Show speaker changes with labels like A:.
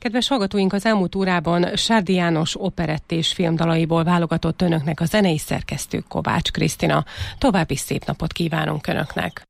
A: kedves hallgatóink, az elmúlt órában Sárdi János operett és filmdalaiból válogatott önöknek a zenei szerkesztő Kovács Krisztina. További szép napot kívánunk önöknek!